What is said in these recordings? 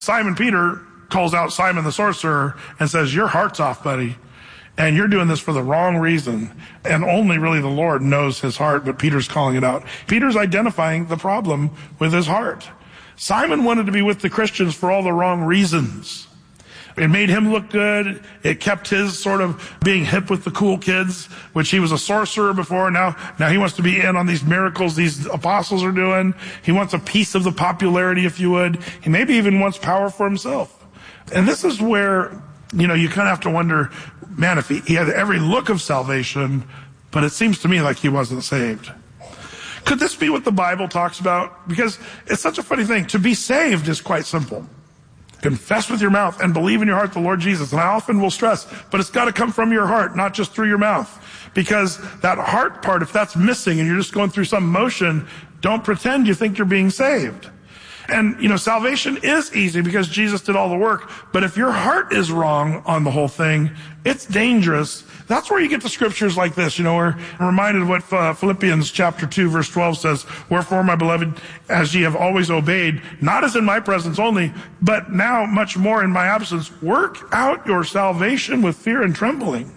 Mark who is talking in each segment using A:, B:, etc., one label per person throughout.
A: Simon Peter calls out Simon the sorcerer and says, your heart's off, buddy. And you're doing this for the wrong reason. And only really the Lord knows his heart, but Peter's calling it out. Peter's identifying the problem with his heart. Simon wanted to be with the Christians for all the wrong reasons. It made him look good. It kept his sort of being hip with the cool kids, which he was a sorcerer before. Now he wants to be in on these miracles these apostles are doing. He wants a piece of the popularity, if you would. He maybe even wants power for himself. And this is where, you kind of have to wonder, man, if he had every look of salvation, but it seems to me like he wasn't saved. Could this be what the Bible talks about? Because it's such a funny thing. To be saved is quite simple. Confess with your mouth and believe in your heart the Lord Jesus. And I often will stress, but it's got to come from your heart, not just through your mouth. Because that heart part, if that's missing and you're just going through some motion, don't pretend you think you're being saved. And, salvation is easy because Jesus did all the work. But if your heart is wrong on the whole thing, it's dangerous. That's where you get the scriptures like this. We're reminded of what Philippians chapter 2, verse 12 says, wherefore, my beloved, as ye have always obeyed, not as in my presence only, but now much more in my absence, work out your salvation with fear and trembling.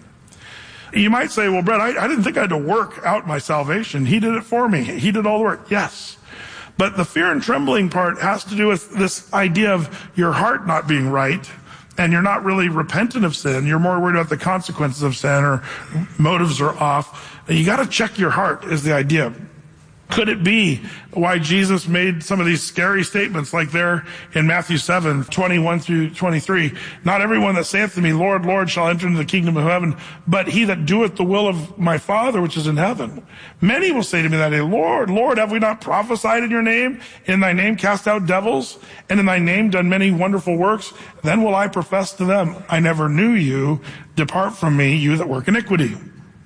A: You might say, well, Brett, I didn't think I had to work out my salvation. He did it for me. He did all the work. Yes. But the fear and trembling part has to do with this idea of your heart not being right, and you're not really repentant of sin. You're more worried about the consequences of sin, or motives are off. And you got to check your heart is the idea. Could it be why Jesus made some of these scary statements like there in Matthew 7, 21 through 23? Not everyone that saith to me, Lord, Lord, shall enter into the kingdom of heaven, but he that doeth the will of my Father which is in heaven. Many will say to me that day, Lord, Lord, have we not prophesied in your name? In thy name cast out devils? And in thy name done many wonderful works? Then will I profess to them, I never knew you. Depart from me, you that work iniquity.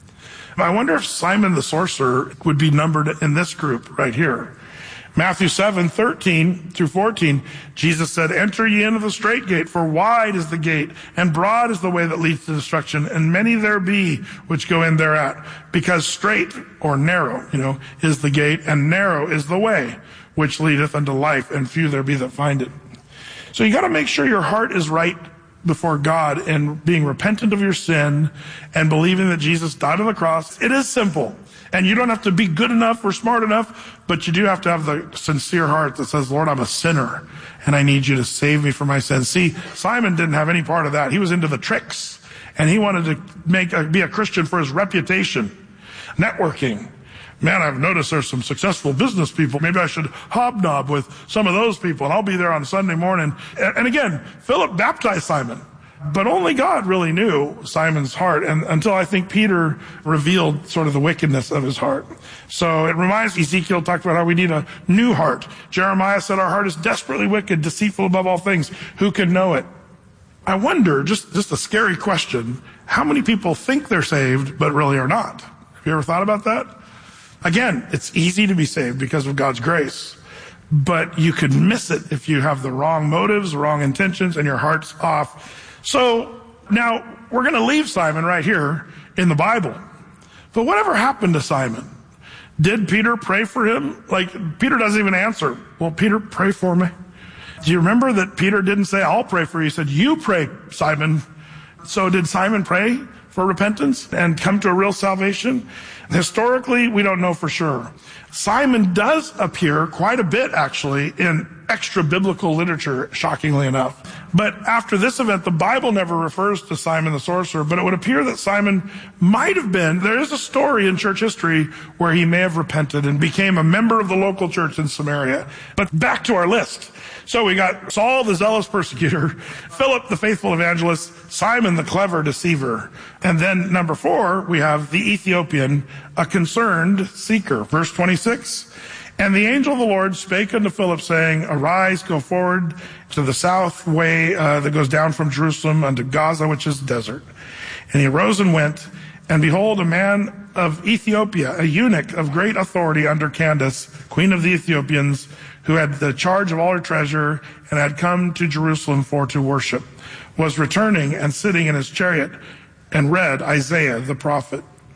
A: I wonder if Simon the sorcerer would be numbered in this group right here. Matthew 7, 13 through 14, Jesus said, enter ye into the strait gate, for wide is the gate, and broad is the way that leads to destruction, and many there be which go in thereat. Because strait, or narrow, is the gate, and narrow is the way which leadeth unto life, and few there be that find it. So you got to make sure your heart is right before God and being repentant of your sin and believing that Jesus died on the cross. It is simple. And you don't have to be good enough or smart enough, but you do have to have the sincere heart that says, Lord, I'm a sinner and I need you to save me from my sins. See, Simon didn't have any part of that. He was into the tricks and he wanted to be a Christian for his reputation, networking. Man, I've noticed there's some successful business people. Maybe I should hobnob with some of those people, and I'll be there on Sunday morning. And again, Philip baptized Simon, but only God really knew Simon's heart, and until I think Peter revealed sort of the wickedness of his heart. So it reminds Ezekiel talked about how we need a new heart. Jeremiah said our heart is desperately wicked, deceitful above all things. Who can know it? I wonder, just a scary question, how many people think they're saved but really are not? Have you ever thought about that? Again, it's easy to be saved because of God's grace, but you could miss it if you have the wrong motives, wrong intentions, and your heart's off. So now we're going to leave Simon right here in the Bible. But whatever happened to Simon? Did Peter pray for him? Peter doesn't even answer. Well, Peter, pray for me. Do you remember that Peter didn't say, I'll pray for you? He said, you pray, Simon. So did Simon pray for repentance and come to a real salvation? Historically, we don't know for sure. Simon does appear quite a bit, actually, in extra-biblical literature, shockingly enough. But after this event, the Bible never refers to Simon the sorcerer, but it would appear that Simon might have been, there is a story in church history where he may have repented and became a member of the local church in Samaria. But back to our list. So we got Saul, the zealous persecutor, Philip, the faithful evangelist, Simon, the clever deceiver. And then number 4, we have the Ethiopian, a concerned seeker. Verse 26, and the angel of the Lord spake unto Philip, saying, arise, go forward to the south way that goes down from Jerusalem unto Gaza, which is desert. And he arose and went, and behold, a man of Ethiopia, a eunuch of great authority under Candace, queen of the Ethiopians, who had the charge of all her treasure and had come to Jerusalem for to worship, was returning and sitting in his chariot and read Isaiah the prophet.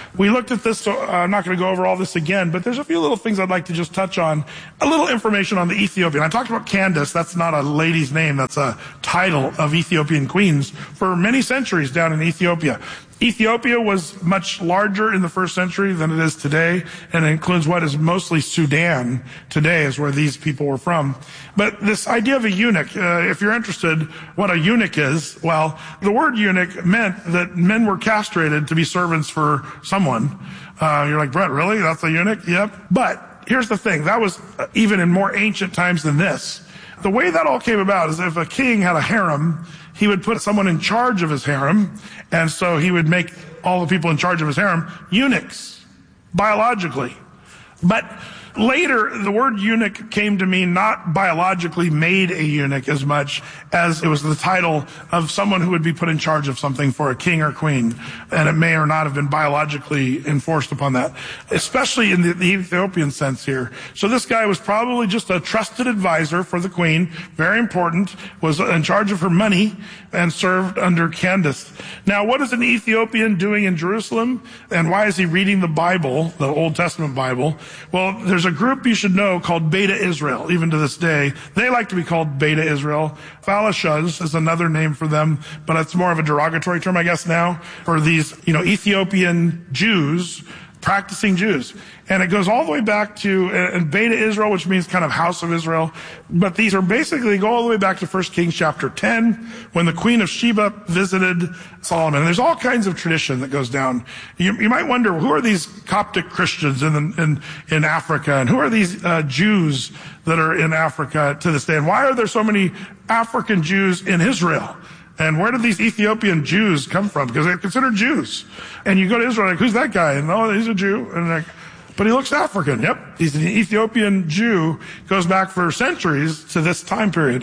A: We looked at this, so I'm not going to go over all this again, but there's a few little things I'd like to just touch on. A little information on the Ethiopian. I talked about Candace. That's not a lady's name. That's a title of Ethiopian queens for many centuries down in Ethiopia. Ethiopia was much larger in the first century than it is today, and it includes what is mostly Sudan today is where these people were from. But this idea of a eunuch, if you're interested what a eunuch is, well, the word eunuch meant that men were castrated to be servants for someone. You're like, Brett, really? That's a eunuch? Yep. But here's the thing. That was even in more ancient times than this. The way that all came about is if a king had a harem, he would put someone in charge of his harem, and so he would make all the people in charge of his harem eunuchs, biologically. But later, the word eunuch came to mean not biologically made a eunuch as much as it was the title of someone who would be put in charge of something for a king or queen. And it may or not have been biologically enforced upon that, especially in the Ethiopian sense here. So this guy was probably just a trusted advisor for the queen, very important, was in charge of her money, and served under Candace. Now, what is an Ethiopian doing in Jerusalem? And why is he reading the Bible, the Old Testament Bible? Well, there's a group you should know called Beta Israel, even to this day. They like to be called Beta Israel. Falashas is another name for them, but it's more of a derogatory term, I guess, now, for these, Ethiopian Jews, practicing Jews. And it goes all the way back to Beta Israel, which means kind of house of Israel. But these are basically go all the way back to 1 Kings chapter 10, when the Queen of Sheba visited Solomon. And there's all kinds of tradition that goes down. You might wonder, who are these Coptic Christians in Africa? And who are these Jews that are in Africa to this day? And why are there so many African Jews in Israel? And where did these Ethiopian Jews come from? Because they're considered Jews. And you go to Israel, like, who's that guy? And oh, he's a Jew. And like, but he looks African. Yep. He's an Ethiopian Jew. Goes back for centuries to this time period.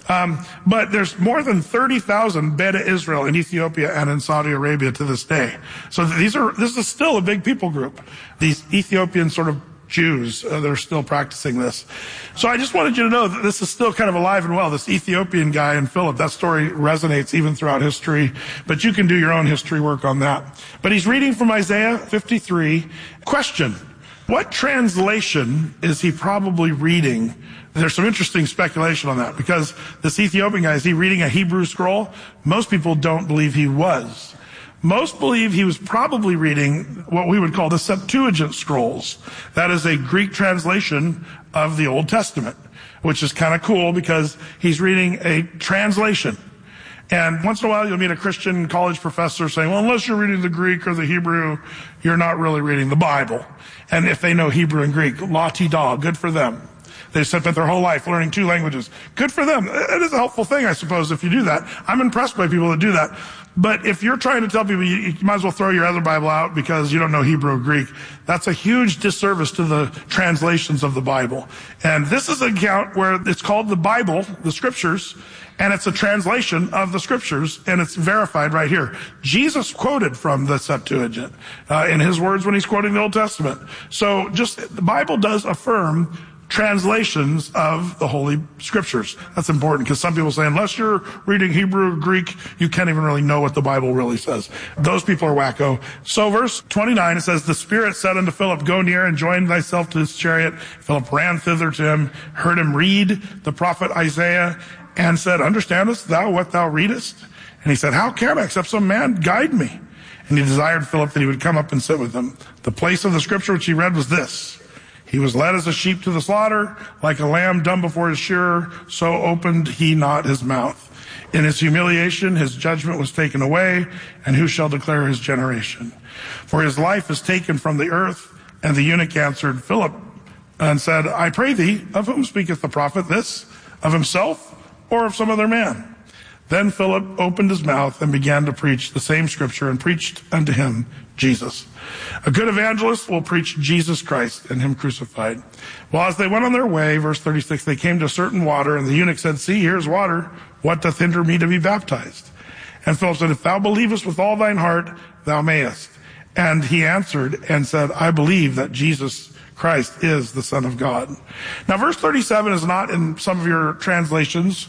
A: But there's more than 30,000 Beta Israel in Ethiopia and in Saudi Arabia to this day. So this is still a big people group. These Ethiopian sort of Jews, they're still practicing this. So I just wanted you to know that this is still kind of alive and well. This Ethiopian guy in Philip, that story resonates even throughout history, but you can do your own history work on that. But he's reading from Isaiah 53. Question: what translation is he probably reading? There's some interesting speculation on that, because this Ethiopian guy, is he reading a Hebrew scroll? Most people don't believe he was. Most believe he was probably reading what we would call the Septuagint scrolls. That is a Greek translation of the Old Testament, which is kind of cool because he's reading a translation. And once in a while you'll meet a Christian college professor saying, well, unless you're reading the Greek or the Hebrew, you're not really reading the Bible. And if they know Hebrew and Greek, la-ti-da, good for them. They've spent their whole life learning 2 languages. Good for them. It is a helpful thing, I suppose, if you do that. I'm impressed by people that do that. But if you're trying to tell people you might as well throw your other Bible out because you don't know Hebrew or Greek, that's a huge disservice to the translations of the Bible. And this is an account where it's called the Bible, the Scriptures, and it's a translation of the Scriptures, and it's verified right here. Jesus quoted from the Septuagint in his words when he's quoting the Old Testament. So the Bible does affirm translations of the Holy Scriptures. That's important because some people say unless you're reading Hebrew or Greek, you can't even really know what the Bible really says. Those people are wacko. So verse 29, it says, the Spirit said unto Philip, go near and join thyself to his chariot. Philip ran thither to him, heard him read the prophet Isaiah, and said, understandest thou what thou readest? And he said, how can I, except some man guide me? And he desired Philip that he would come up and sit with him. The place of the scripture which he read was this: he was led as a sheep to the slaughter, like a lamb dumb before his shearer, so opened he not his mouth. In his humiliation, his judgment was taken away, and who shall declare his generation? For his life is taken from the earth. And the eunuch answered Philip and said, I pray thee, of whom speaketh the prophet this? Of himself or of some other man? Then Philip opened his mouth and began to preach the same scripture, and preached unto him Jesus. A good evangelist will preach Jesus Christ and him crucified. Well, as they went on their way, verse 36, they came to a certain water, and the eunuch said, see, here's water. What doth hinder me to be baptized? And Philip said, if thou believest with all thine heart, thou mayest. And he answered and said, I believe that Jesus Christ is the Son of God. Now, verse 37 is not in some of your translations,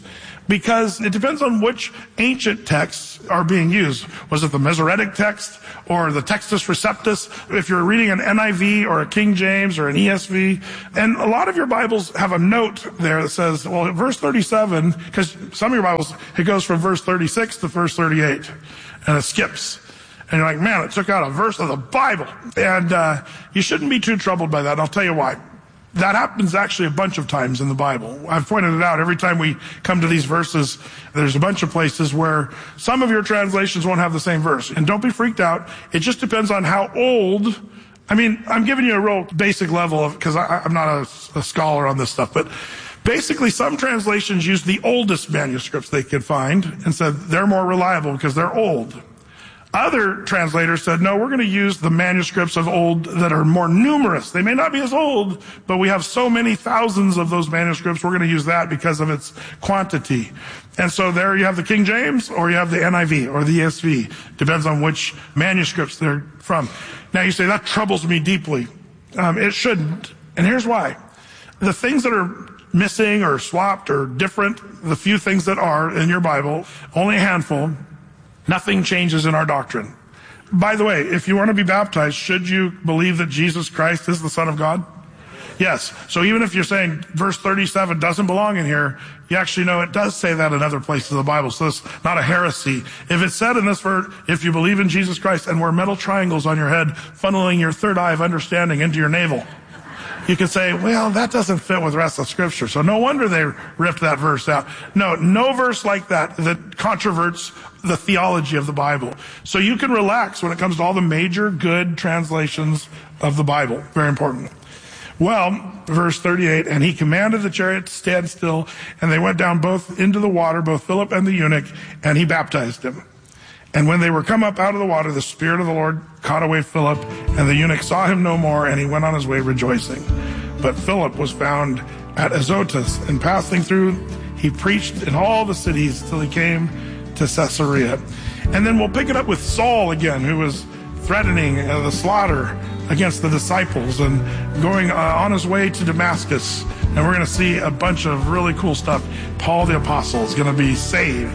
A: because it depends on which ancient texts are being used. Was it the Masoretic text or the Textus Receptus? If you're reading an NIV or a King James or an ESV, and a lot of your Bibles have a note there that says, well, verse 37, because some of your Bibles, it goes from verse 36 to verse 38, and it skips. And you're like, man, it took out a verse of the Bible. And you shouldn't be too troubled by that, and I'll tell you why. That happens actually a bunch of times in the Bible. I've pointed it out. Every time we come to these verses, there's a bunch of places where some of your translations won't have the same verse. And don't be freaked out. It just depends on how old. I mean, I'm giving you a real basic level of, because I'm not a scholar on this stuff, but basically some translations use the oldest manuscripts they could find and said they're more reliable because they're old. Other translators said, no, we're going to use the manuscripts of old that are more numerous. They may not be as old, but we have so many thousands of those manuscripts, we're going to use that because of its quantity. And so there you have the King James, or you have the NIV, or the ESV. Depends on which manuscripts they're from. Now you say, that troubles me deeply. It shouldn't. And here's why. The things that are missing or swapped or different, the few things that are in your Bible, only a handful, nothing changes in our doctrine. By the way, if you want to be baptized, should you believe that Jesus Christ is the Son of God? Yes. So even if you're saying verse 37 doesn't belong in here, you actually know it does say that in other places of the Bible. So it's not a heresy. If it's said in this verse, if you believe in Jesus Christ and wear metal triangles on your head, funneling your third eye of understanding into your navel, you can say, well, that doesn't fit with the rest of Scripture. So no wonder they ripped that verse out. No verse like that controverts the theology of the Bible. So you can relax when it comes to all the major good translations of the Bible. Very important. Well, verse 38, and he commanded the chariot to stand still, and they went down both into the water, both Philip and the eunuch, and he baptized him. And when they were come up out of the water, the Spirit of the Lord caught away Philip, and the eunuch saw him no more, and he went on his way rejoicing. But Philip was found at Azotus, and passing through, he preached in all the cities till he came to Caesarea. And then we'll pick it up with Saul again, who was threatening the slaughter against the disciples and going on his way to Damascus. And we're going to see a bunch of really cool stuff. Paul the Apostle is going to be saved.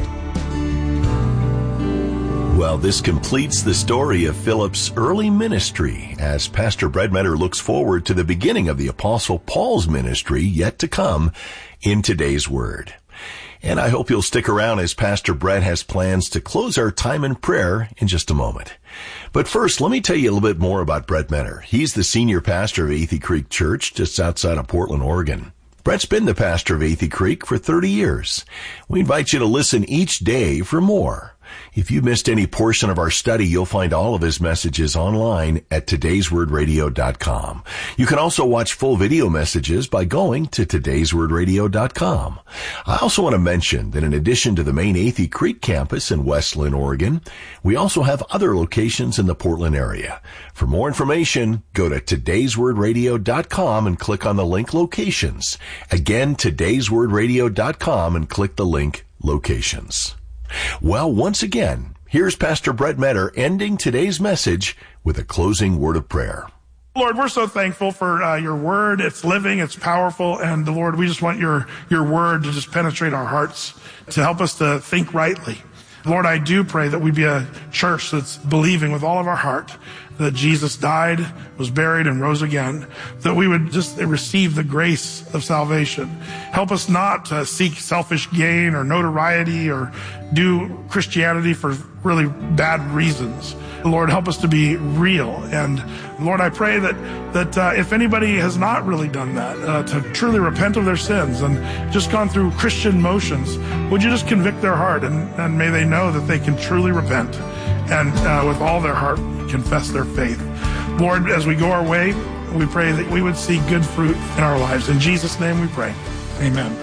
B: Well, this completes the story of Philip's early ministry as Pastor Brett Metter looks forward to the beginning of the Apostle Paul's ministry yet to come in today's Word. And I hope you'll stick around as Pastor Brett has plans to close our time in prayer in just a moment. But first, let me tell you a little bit more about Brett Metter. He's the senior pastor of Athey Creek Church just outside of Portland, Oregon. Brett's been the pastor of Athey Creek for 30 years. We invite you to listen each day for more. If you missed any portion of our study, you'll find all of his messages online at todayswordradio.com. You can also watch full video messages by going to todayswordradio.com. I also want to mention that in addition to the main Athey Creek campus in West Linn, Oregon, we also have other locations in the Portland area. For more information, go to todayswordradio.com and click on the link Locations. Again, todayswordradio.com and click the link Locations. Well, once again, here's Pastor Brett Metter ending today's message with a closing word of prayer.
A: Lord, we're so thankful for your word. It's living, it's powerful, and Lord, we just want your word to just penetrate our hearts, to help us to think rightly. Lord, I do pray that we be a church that's believing with all of our heart that Jesus died, was buried, and rose again, that we would just receive the grace of salvation. Help us not to seek selfish gain or notoriety or do Christianity for really bad reasons. Lord, help us to be real. And Lord, I pray that if anybody has not really done that, to truly repent of their sins and just gone through Christian motions, would you just convict their heart and may they know that they can truly repent and with all their heart confess their faith. Lord, as we go our way, we pray that we would see good fruit in our lives. In Jesus' name we pray. Amen.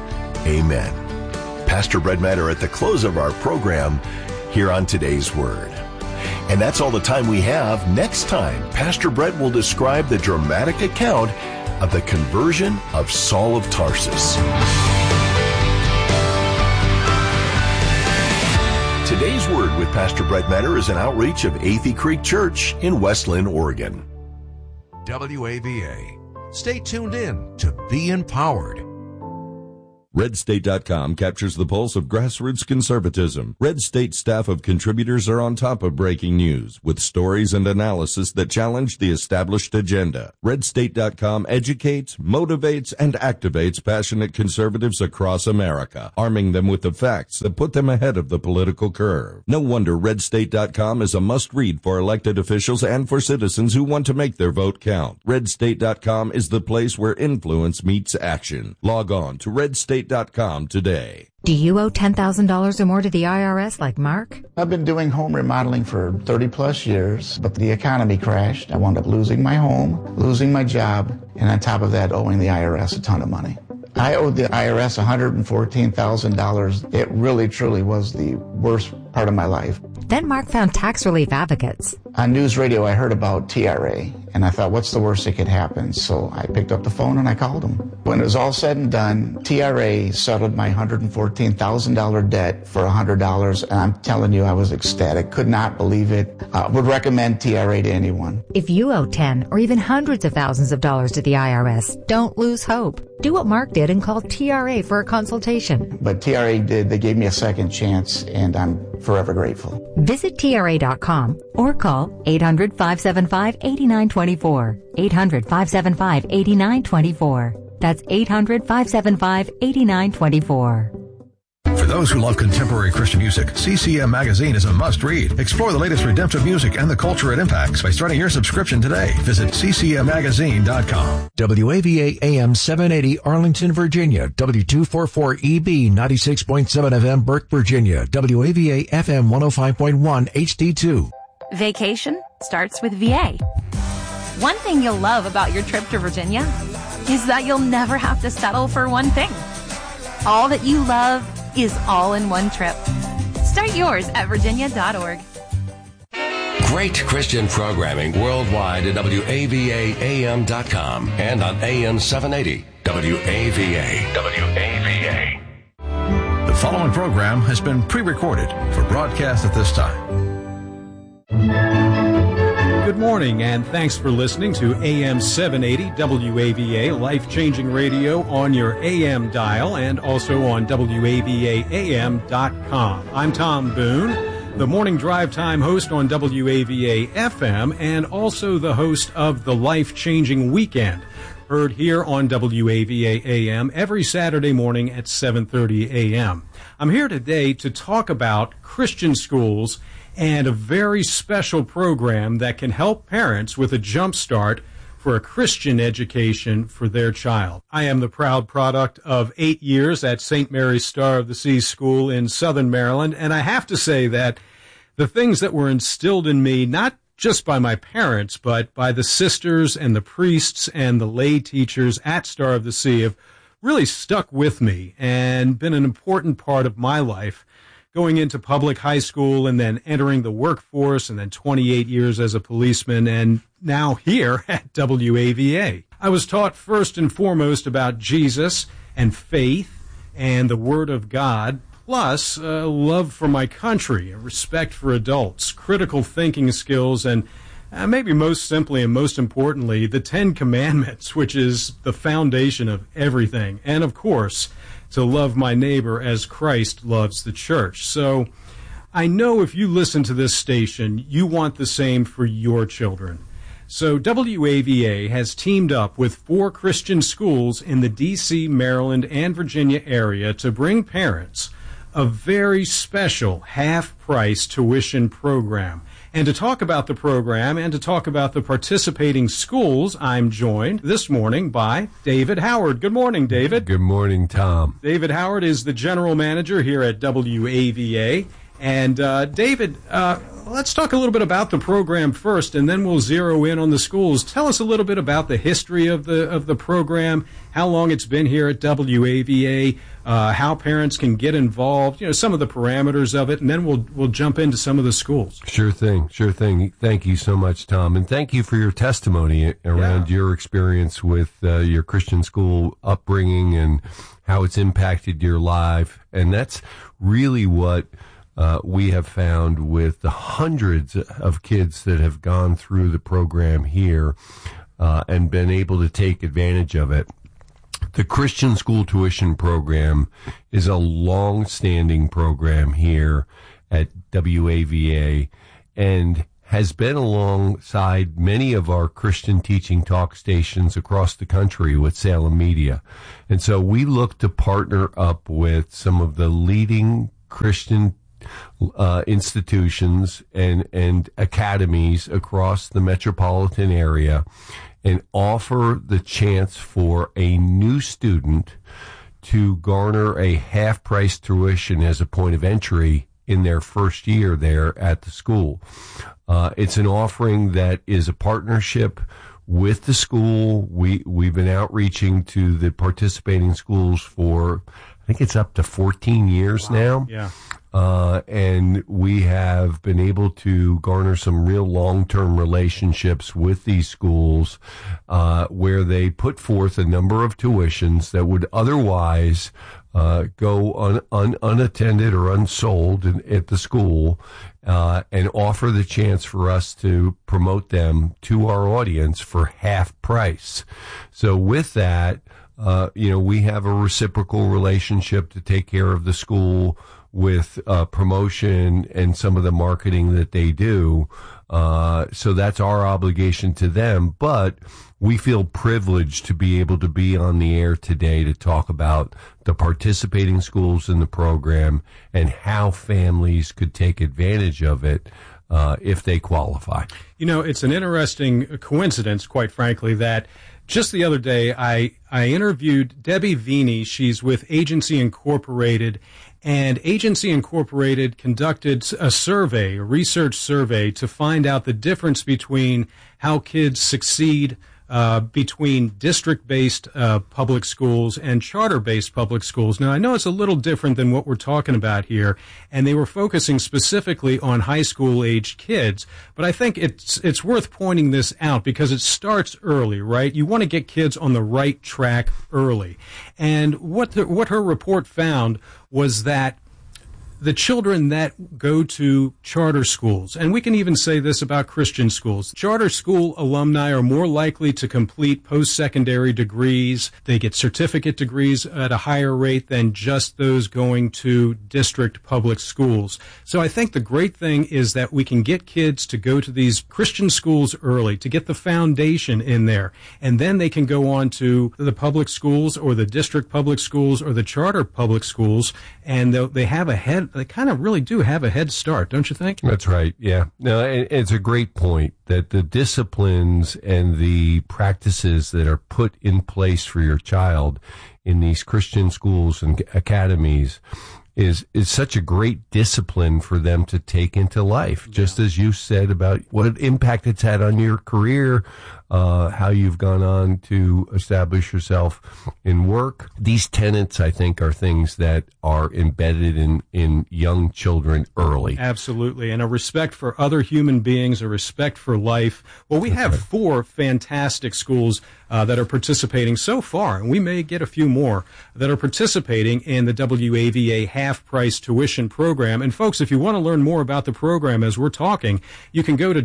B: Amen. Pastor Brett Metter at the close of our program here on Today's Word. And that's all the time we have. Next time, Pastor Brett will describe the dramatic account of the conversion of Saul of Tarsus. Today's Word with Pastor Brett Metter is an outreach of Athey Creek Church in West Linn, Oregon.
C: WAVA. Stay tuned in to Be Empowered. RedState.com captures the pulse of grassroots conservatism. Red State staff of contributors are on top of breaking news with stories and analysis that challenge the established agenda. RedState.com educates, motivates, and activates passionate conservatives across America, arming them with the facts that put them ahead of the political curve. No wonder RedState.com is a must-read for elected officials and for citizens who want to make their vote count. RedState.com is the place where influence meets action. Log on to RedState.com today.
D: Do you owe $10,000 or more to the IRS like Mark?
E: I've been doing home remodeling for 30 plus years, but the economy crashed. I wound up losing my home, losing my job, and on top of that, owing the IRS a ton of money. I owed the IRS $114,000. It really, truly was the worst part of my life.
D: Then Mark found tax relief advocates.
E: On news radio, I heard about TRA, and I thought, what's the worst that could happen? So I picked up the phone and I called them. When it was all said and done, TRA settled my $114,000 debt for $100, and I'm telling you, I was ecstatic. Could not believe it. Would recommend TRA to anyone.
D: If you owe 10 or even hundreds of thousands of dollars to the IRS, don't lose hope. Do what Mark did and call TRA for a consultation.
E: But TRA did. They gave me a second chance, and I'm forever grateful.
D: Visit TRA.com or call 800-575-8924. 800-575-8924. That's 800-575-8924.
F: For those who love contemporary Christian music, CCM Magazine is a must-read. Explore the latest redemptive music and the culture it impacts by starting your subscription today. Visit ccmmagazine.com.
G: WAVA AM 780 Arlington, Virginia. W244EB 96.7 FM Burke, Virginia. WAVA FM 105.1 HD2.
H: Vacation starts with VA. One thing you'll love about your trip to Virginia is that you'll never have to settle for one thing. All that you love is all in one trip. Start yours at virginia.org.
I: Great Christian programming worldwide at WAVAAM.com and on AM 780 WAVA. WAVA.
F: The following program has been pre-recorded for broadcast at this time.
J: Good morning, and thanks for listening to AM 780 WAVA, life-changing radio on your AM dial and also on WAVAAM.com. I'm Tom Boone, the morning drive time host on WAVA FM and also the host of the Life-Changing Weekend, heard here on WAVA AM every Saturday morning at 7:30 a.m. I'm here today to talk about Christian schools and a very special program that can help parents with a jump start for a Christian education for their child. I am the proud product of 8 years at St. Mary's Star of the Seas School in Southern Maryland, and I have to say that the things that were instilled in me, not just by my parents, but by the sisters and the priests and the lay teachers at Star of the Sea, have really stuck with me and been an important part of my life, going into public high school and then entering the workforce and then 28 years as a policeman and now here at WAVA. I was taught first and foremost about Jesus and faith and the Word of God, plus love for my country, a respect for adults, critical thinking skills, and maybe most simply and most importantly, the 10 Commandments, which is the foundation of everything. And of course, to love my neighbor as Christ loves the church. So I know if you listen to this station, you want the same for your children. So WAVA has teamed up with 4 Christian schools in the D.C., Maryland, and Virginia area to bring parents a very special half-price tuition program. And to talk about the program and to talk about the participating schools, I'm joined this morning by David Howard. Good morning, David.
K: Good morning, Tom.
J: David Howard is the general manager here at WAVA. And David, let's talk a little bit about the program first, and then we'll zero in on the schools. Tell us a little bit about the history of the program, how long it's been here at WAVA, how parents can get involved, some of the parameters of it, and then we'll jump into some of the schools.
K: Sure thing. Thank you so much, Tom, and thank you for your testimony around your experience with your Christian school upbringing and how it's impacted your life. And that's really what we have found with the hundreds of kids that have gone through the program here and been able to take advantage of it. The Christian School Tuition Program is a long-standing program here at WAVA and has been alongside many of our Christian teaching talk stations across the country with Salem Media. And so we look to partner up with some of the leading Christian institutions and academies across the metropolitan area and offer the chance for a new student to garner a half-price tuition as a point of entry in their first year there at the school. It's an offering that is a partnership with the school. We've been outreaching to the participating schools for, I think it's up to 14 years now.
J: Yeah.
K: And we have been able to garner some real long-term relationships with these schools, where they put forth a number of tuitions that would otherwise go unattended or unsold at the school, and offer the chance for us to promote them to our audience for half price. So with that, we have a reciprocal relationship to take care of the school with promotion and some of the marketing that they do. So that's our obligation to them. But we feel privileged to be able to be on the air today to talk about the participating schools in the program and how families could take advantage of it if they qualify.
J: It's an interesting coincidence, quite frankly, that just the other day I interviewed Debbie Vini. She's with Agency Incorporated, and Agency Incorporated conducted a research survey to find out the difference between how kids succeed between district-based public schools and charter-based public schools. Now, I know it's a little different than what we're talking about here, and they were focusing specifically on high school-aged kids, but I think it's worth pointing this out because it starts early, right? You want to get kids on the right track early. And what her report found was that the children that go to charter schools, and we can even say this about Christian schools, charter school alumni are more likely to complete post-secondary degrees. They get certificate degrees at a higher rate than just those going to district public schools. So I think the great thing is that we can get kids to go to these Christian schools early, to get the foundation in there, and then they can go on to the public schools or the district public schools or the charter public schools, and they have they kind of really do have a head start, don't you think?
K: That's right, yeah. No, it's a great point that the disciplines and the practices that are put in place for your child in these Christian schools and academies is such a great discipline for them to take into life. Yeah. Just as you said about what impact it's had on your career, how you've gone on to establish yourself in work. These tenets, I think, are things that are embedded in young children early.
J: Absolutely. And a respect for other human beings, a respect for life. Well, we have 4 fantastic schools that are participating so far, and we may get a few more that are participating in the WAVA half-price tuition program. And folks, if you want to learn more about the program as we're talking, you can go to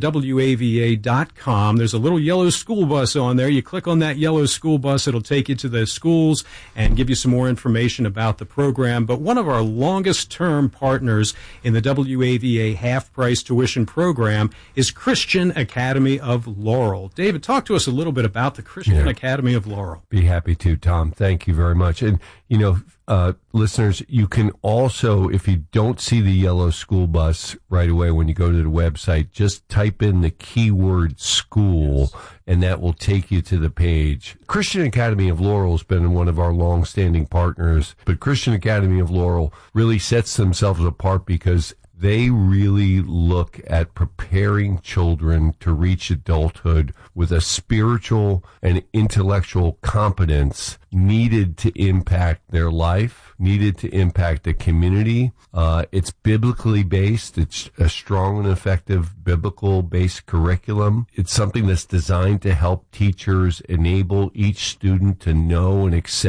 J: WAVA.com. There's a little yellow school bus on there. You click on that yellow school bus, it'll take you to the schools and give you some more information about the program. But one of our longest-term partners in the WAVA half-price tuition program is Christian Academy of Laurel. David, talk to us a little bit about the Christian Academy of Laurel.
K: Be happy to, Tom. Thank you very much. And, listeners, you can also, if you don't see the yellow school bus right away when you go to the website, just type in the keyword school, and that will take you to the page. Christian Academy of Laurel has been one of our long-standing partners, but Christian Academy of Laurel really sets themselves apart because they really look at preparing children to reach adulthood with a spiritual and intellectual competence needed to impact their life, needed to impact the community. It's biblically based. It's a strong and effective biblical-based curriculum. It's something that's designed to help teachers enable each student to know and accept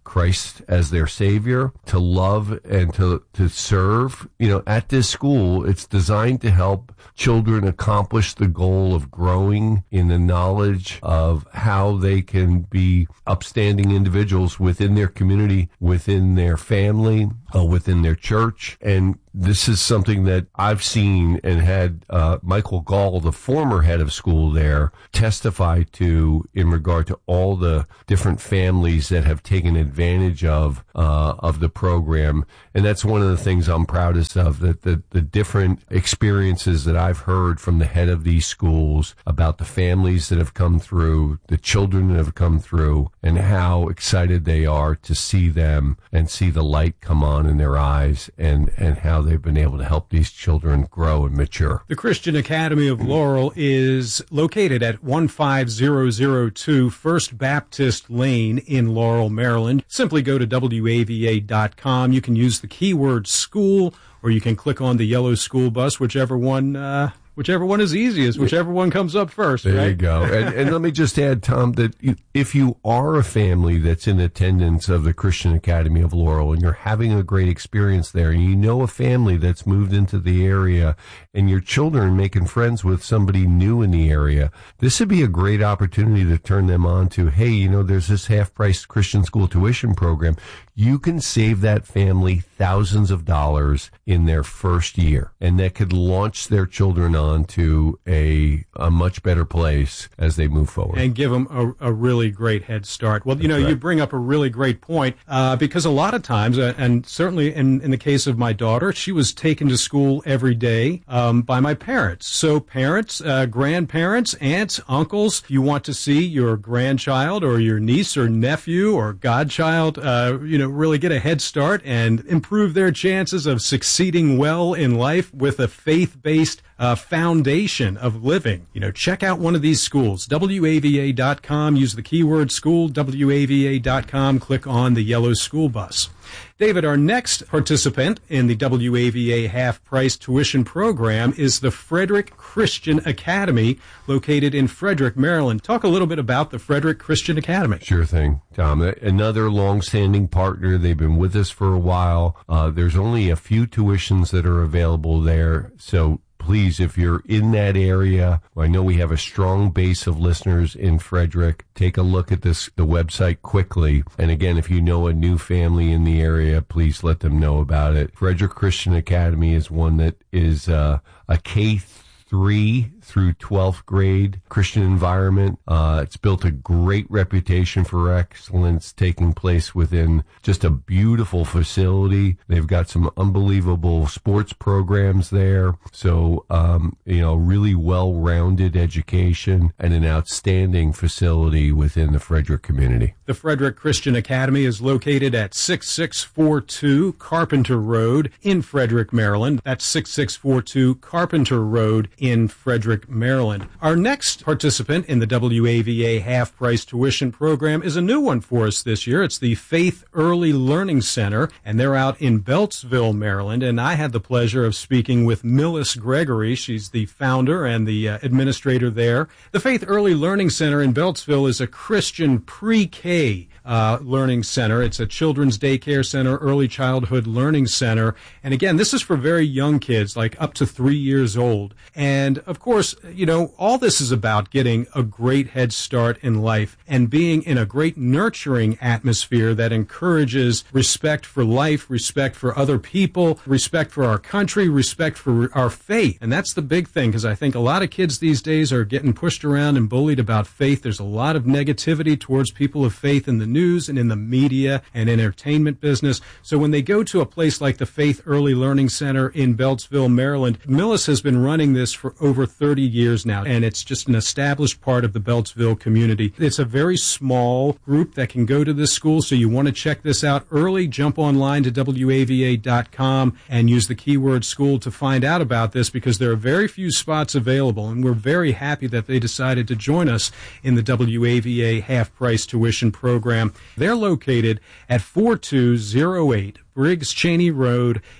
K: Christ as their Savior, to love and to serve. At this school, it's designed to help children accomplish the goal of growing in the knowledge of how they can be upstanding individuals within their community, within their family, within their church. And this is something that I've seen and had Michael Gall, the former head of school there, testify to in regard to all the different families that have taken advantage of the program. And that's one of the things I'm proudest of, that the different experiences that I've heard from the head of these schools about the families that have come through, the children that have come through, and how excited they are to see them and see the light come on in their eyes, and how they've been able to help these children grow and mature.
J: The Christian Academy of Laurel is located at 15002 First Baptist Lane in Laurel, Maryland. Simply go to WAVA.com. You can use the keyword school, or you can click on the yellow school bus, whichever one is easiest, whichever one comes up first.
K: There
J: right?
K: you go. And let me just add, Tom, that if you are a family that's in attendance of the Christian Academy of Laurel and you're having a great experience there, and you know a family that's moved into the area and your children are making friends with somebody new in the area, this would be a great opportunity to turn them on to, hey, there's this half-price Christian school tuition program. You can save that family thousands of dollars in their first year, and that could launch their children on to a much better place as they move forward.
J: And give them a really great head start. Well, you bring up a really great point, because a lot of times, and certainly in the case of my daughter, she was taken to school every day by my parents. So parents, grandparents, aunts, uncles, if you want to see your grandchild or your niece or nephew or godchild, really get a head start and improve their chances of succeeding well in life with a faith-based foundation of living. Check out one of these schools. WAVA.com. Use the keyword school. WAVA.com. Click on the yellow school bus. David, our next participant in the WAVA half-price tuition program is the Frederick Christian Academy, located in Frederick, Maryland. Talk a little bit about the Frederick Christian Academy.
K: Sure thing, Tom. Another long-standing partner. They've been with us for a while. There's only a few tuitions that are available there, so please, if you're in that area, I know we have a strong base of listeners in Frederick, take a look at the website quickly. And again, if you know a new family in the area, please let them know about it. Frederick Christian Academy is one that is a K-3 through 12th grade Christian environment. It's built a great reputation for excellence, taking place within just a beautiful facility. They've got some unbelievable sports programs there. So, really well-rounded education and an outstanding facility within the Frederick community.
J: The Frederick Christian Academy is located at 6642 Carpenter Road in Frederick, Maryland. That's 6642 Carpenter Road in Frederick, Maryland. Our next participant in the WAVA half-price tuition program is a new one for us this year. It's the Faith Early Learning Center, and they're out in Beltsville, Maryland. And I had the pleasure of speaking with Millis Gregory. She's the founder and the administrator there. The Faith Early Learning Center in Beltsville is a Christian pre-K learning center. It's a children's daycare center, early childhood learning center. And again, this is for very young kids, like up to 3 years old. And of course, all this is about getting a great head start in life and being in a great nurturing atmosphere that encourages respect for life, respect for other people, respect for our country, respect for our faith. And that's the big thing, because I think a lot of kids these days are getting pushed around and bullied about faith. There's a lot of negativity towards people of faith in the news and in the media and entertainment business. So when they go to a place like the Faith Early Learning Center in Beltsville, Maryland, Millis has been running this for over 30 years now, and it's just an established part of the Beltsville community. It's a very small group that can go to this school, so you want to check this out early. Jump online to WAVA.com and use the keyword school to find out about this, because there are very few spots available, and we're very happy that they decided to join us in the WAVA half-price tuition program. They're located at 4208 Briggs Cheney Road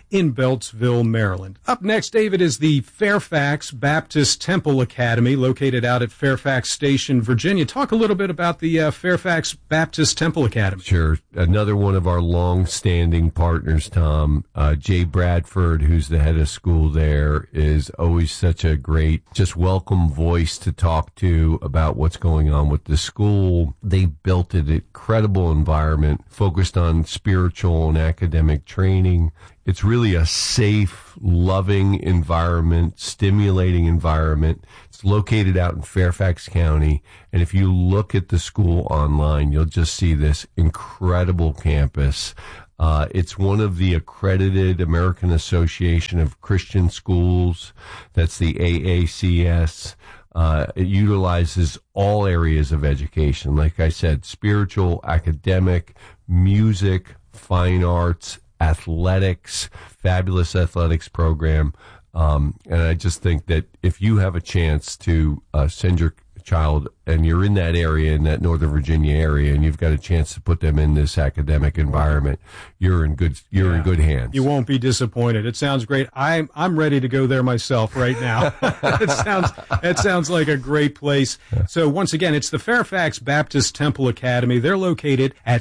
J: in Beltsville, Maryland. Up next, David, is the Fairfax Baptist Temple Academy, located out at Fairfax Station, Virginia. Talk a little bit about the Fairfax Baptist Temple Academy.
K: Sure. Another one of our long-standing partners, Tom, Jay Bradford, who's the head of school there, is always such a great, just welcome voice to talk to about what's going on with the school. They built an incredible environment focused on spiritual and academic training. It's really a safe, loving environment, stimulating environment. It's located out in Fairfax County. And if you look at the school online, you'll just see this incredible campus. It's one of the accredited American Association of Christian Schools. That's the AACS. It utilizes all areas of education. Like I said, spiritual, academic, music, fine arts, athletics, fabulous athletics program. And I just think that if you have a chance to send your child and you're in that area, in that Northern Virginia area, and you've got a chance to put them in this academic environment, you're in good in good hands.
J: You won't be disappointed. It sounds great. I'm ready to go there myself right now. It sounds like a great place. So once again, it's the Fairfax Baptist Temple Academy. They're located at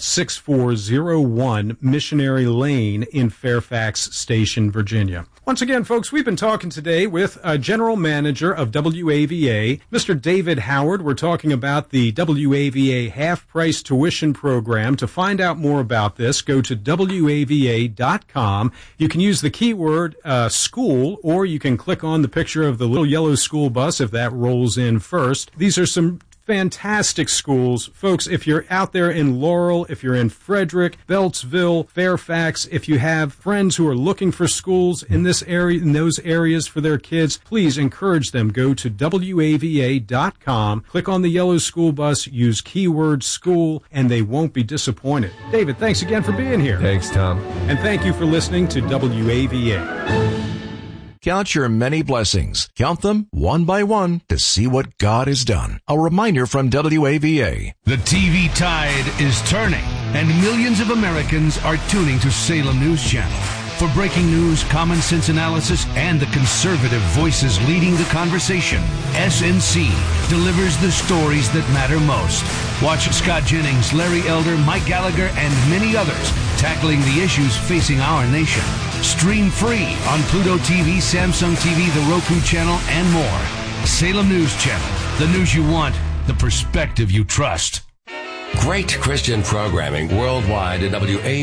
J: 6401 Missionary Lane in Fairfax Station, Virginia. Once again, folks, we've been talking today with General Manager of WAVA, Mr. David Howard. We're talking about the WAVA half-price tuition program. To find out more about this, go to WAVA.com. You can use the keyword school, or you can click on the picture of the little yellow school bus if that rolls in first. These are some fantastic schools. Folks, if you're out there in Laurel, if you're in Frederick, Beltsville, Fairfax, if you have friends who are looking for schools in this area, in those areas for their kids, please encourage them. Go to WAVA.com, click on the yellow school bus, use keyword school, and they won't be disappointed. David, thanks again for being here.
K: Thanks, Tom.
J: And thank you for listening to WAVA.
G: Count your many blessings. Count them one by one to see what God has done. A reminder from WAVA.
L: The TV tide is turning, and millions of Americans are tuning to Salem News Channel. For breaking news, common sense analysis, and the conservative voices leading the conversation, SNC delivers the stories that matter most. Watch Scott Jennings, Larry Elder, Mike Gallagher, and many others tackling the issues facing our nation. Stream free on Pluto TV, Samsung TV, the Roku channel, and more. Salem News Channel. The news you want, the perspective you trust.
I: Great Christian programming worldwide at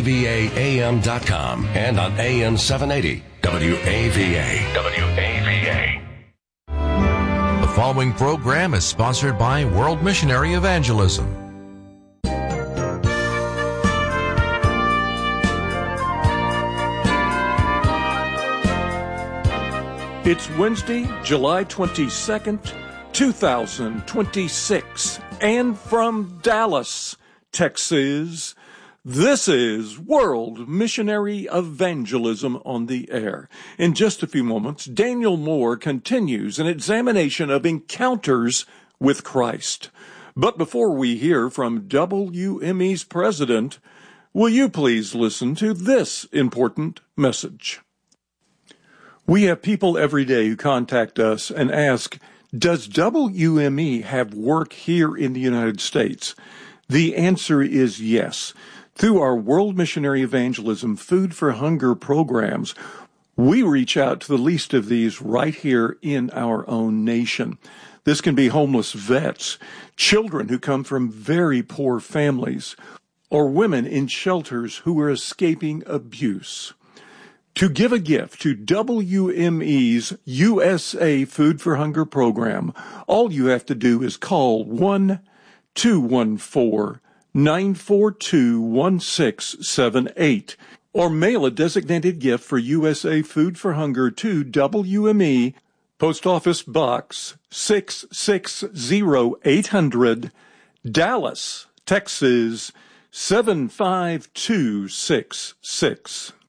I: WAVAAM.com and on AM 780 WAVA. WAVA.
G: The following program is sponsored by World Missionary Evangelism.
M: It's Wednesday, July 22nd, 2026, and from Dallas, Texas, this is World Missionary Evangelism on the Air. In just a few moments, Daniel Moore continues an examination of encounters with Christ. But before we hear from WME's president, will you please listen to this important message? We have people every day who contact us and ask, does WME have work here in the United States? The answer is yes. Through our World Missionary Evangelism Food for Hunger programs, we reach out to the least of these right here in our own nation. This can be homeless vets, children who come from very poor families, or women in shelters who are escaping abuse. To give a gift to WME's USA Food for Hunger program, all you have to do is call 1-214-942-1678 or mail a designated gift for USA Food for Hunger to WME, Post Office Box 660-800, Dallas, Texas 75266.